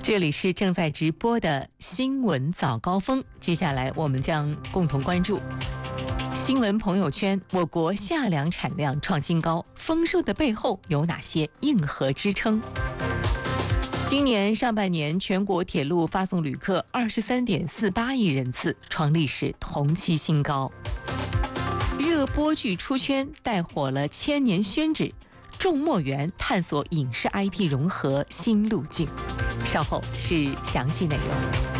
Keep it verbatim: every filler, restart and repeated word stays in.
这里是正在直播的新闻早高峰，接下来我们将共同关注新闻朋友圈。我国夏粮产量创新高，丰收的背后有哪些硬核支撑？今年上半年，全国铁路发送旅客二十三点四八亿人次，创历史同期新高。热播剧出圈，带火了《千年宣纸》，众墨园探索影视 I P 融合新路径。稍后是详细内容。